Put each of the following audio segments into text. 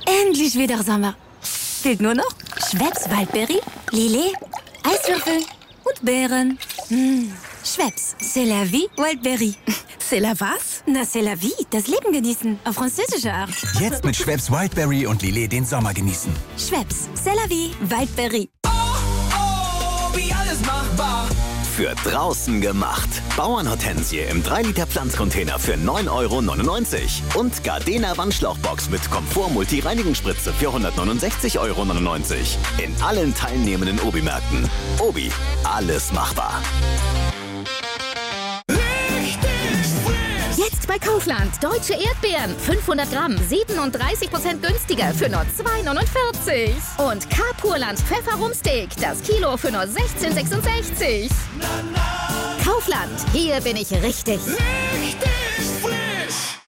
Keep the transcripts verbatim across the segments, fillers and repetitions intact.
Endlich wieder Sommer. Fehlt nur noch Schweppes Waldbeere, Lillet, Eiswürfel und Beeren. Mmh. Schweppes, c'est la vie, Wildberry. C'est la was? Na, c'est la vie, das Leben genießen, auf französische Art. Jetzt mit Schweppes Wildberry und Lillet den Sommer genießen. Schweppes, c'est la vie, Wildberry. Oh, oh, wie alles machbar. Für draußen gemacht. Bauernhortensie im drei Liter Pflanzcontainer für neun Euro neunundneunzig. Und Gardena Wandschlauchbox mit Komfort-Multi-Reinigungsspritze für hundertneunundsechzig Euro neunundneunzig. In allen teilnehmenden Obi-Märkten. Obi, alles machbar. Jetzt bei Kaufland. Deutsche Erdbeeren. fünfhundert Gramm. siebenunddreißig Prozent günstiger für nur zwei neunundvierzig. Und K-Purland Pfefferrumsteak. Das Kilo für nur sechzehn sechsundsechzig. Kaufland. Hier bin ich richtig. Richtig frisch.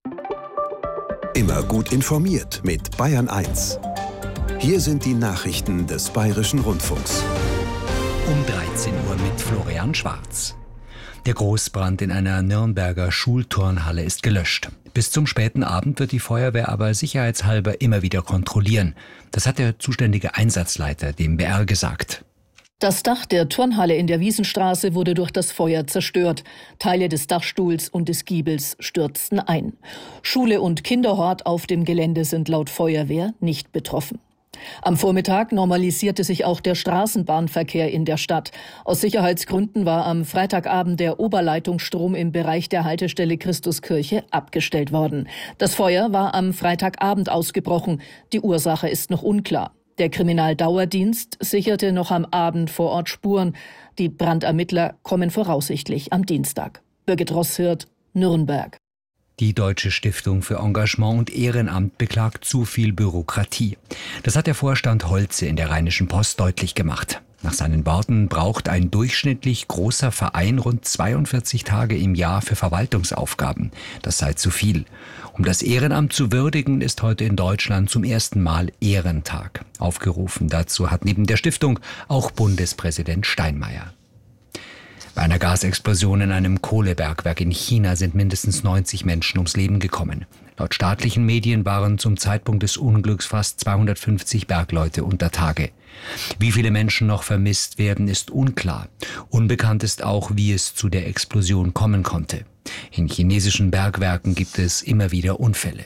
Immer gut informiert mit Bayern eins. Hier sind die Nachrichten des Bayerischen Rundfunks. Um dreizehn Uhr mit Florian Schwarz. Der Großbrand in einer Nürnberger Schulturnhalle ist gelöscht. Bis zum späten Abend wird die Feuerwehr aber sicherheitshalber immer wieder kontrollieren. Das hat der zuständige Einsatzleiter dem B R gesagt. Das Dach der Turnhalle in der Wiesenstraße wurde durch das Feuer zerstört. Teile des Dachstuhls und des Giebels stürzten ein. Schule und Kinderhort auf dem Gelände sind laut Feuerwehr nicht betroffen. Am Vormittag normalisierte sich auch der Straßenbahnverkehr in der Stadt. Aus Sicherheitsgründen war am Freitagabend der Oberleitungsstrom im Bereich der Haltestelle Christuskirche abgestellt worden. Das Feuer war am Freitagabend ausgebrochen. Die Ursache ist noch unklar. Der Kriminaldauerdienst sicherte noch am Abend vor Ort Spuren. Die Brandermittler kommen voraussichtlich am Dienstag. Birgit Rosshirt, Nürnberg. Die Deutsche Stiftung für Engagement und Ehrenamt beklagt zu viel Bürokratie. Das hat der Vorstand Holze in der Rheinischen Post deutlich gemacht. Nach seinen Worten braucht ein durchschnittlich großer Verein rund zweiundvierzig Tage im Jahr für Verwaltungsaufgaben. Das sei zu viel. Um das Ehrenamt zu würdigen, ist heute in Deutschland zum ersten Mal Ehrentag. Aufgerufen dazu hat neben der Stiftung auch Bundespräsident Steinmeier. Bei einer Gasexplosion in einem Kohlebergwerk in China sind mindestens neunzig Menschen ums Leben gekommen. Laut staatlichen Medien waren zum Zeitpunkt des Unglücks fast zweihundertfünfzig Bergleute unter Tage. Wie viele Menschen noch vermisst werden, ist unklar. Unbekannt ist auch, wie es zu der Explosion kommen konnte. In chinesischen Bergwerken gibt es immer wieder Unfälle.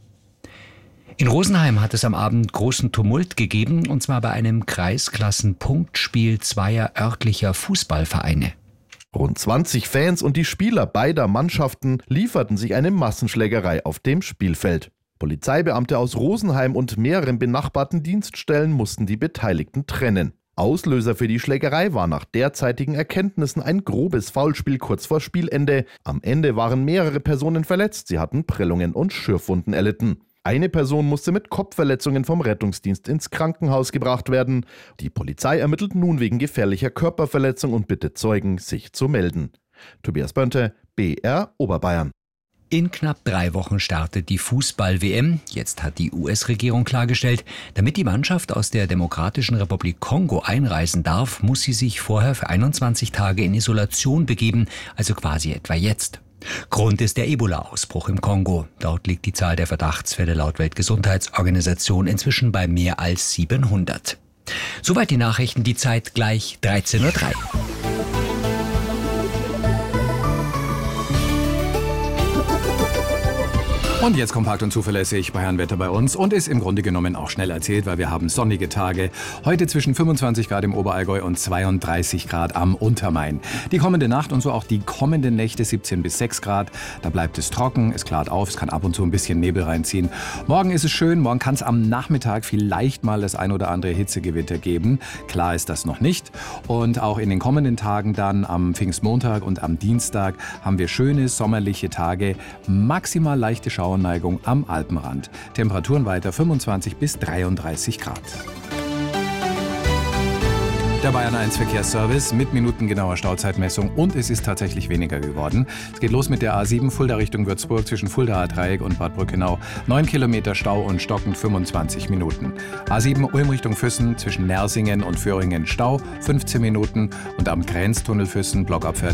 In Rosenheim hat es am Abend großen Tumult gegeben, und zwar bei einem Kreisklassen-Punktspiel zweier örtlicher Fußballvereine. Rund zwanzig Fans und die Spieler beider Mannschaften lieferten sich eine Massenschlägerei auf dem Spielfeld. Polizeibeamte aus Rosenheim und mehreren benachbarten Dienststellen mussten die Beteiligten trennen. Auslöser für die Schlägerei war nach derzeitigen Erkenntnissen ein grobes Foulspiel kurz vor Spielende. Am Ende waren mehrere Personen verletzt, sie hatten Prellungen und Schürfwunden erlitten. Eine Person musste mit Kopfverletzungen vom Rettungsdienst ins Krankenhaus gebracht werden. Die Polizei ermittelt nun wegen gefährlicher Körperverletzung und bittet Zeugen, sich zu melden. Tobias Bönte, B R Oberbayern. In knapp drei Wochen startet die Fußball-W M. Jetzt hat die U S-Regierung klargestellt, damit die Mannschaft aus der Demokratischen Republik Kongo einreisen darf, muss sie sich vorher für einundzwanzig Tage in Isolation begeben, also quasi etwa jetzt. Grund ist der Ebola-Ausbruch im Kongo. Dort liegt die Zahl der Verdachtsfälle laut Weltgesundheitsorganisation inzwischen bei mehr als siebenhundert. Soweit die Nachrichten, die Zeit gleich dreizehn Uhr drei. Und jetzt kompakt und zuverlässig Bayernwetter bei uns und ist im Grunde genommen auch schnell erzählt, weil wir haben sonnige Tage. Heute zwischen fünfundzwanzig Grad im Oberallgäu und zweiunddreißig Grad am Untermain. Die kommende Nacht und so auch die kommenden Nächte siebzehn bis sechs Grad. Da bleibt es trocken, es klart auf, es kann ab und zu ein bisschen Nebel reinziehen. Morgen ist es schön, morgen kann es am Nachmittag vielleicht mal das ein oder andere Hitzegewitter geben. Klar ist das noch nicht. Und auch in den kommenden Tagen dann am Pfingstmontag und am Dienstag haben wir schöne sommerliche Tage, maximal leichte Schauer. Neigung am Alpenrand. Temperaturen weiter fünfundzwanzig bis dreiunddreißig Grad. Der Bayern eins Verkehrsservice mit minutengenauer Stauzeitmessung und es ist tatsächlich weniger geworden. Es geht los mit der A sieben Fulda Richtung Würzburg zwischen Fuldaer Dreieck und Bad Brückenau. neun Kilometer Stau und stockend fünfundzwanzig Minuten. A sieben Ulm Richtung Füssen zwischen Nersingen und Föhringen Stau fünfzehn Minuten und am Grenztunnel Füssen Blockabfahrt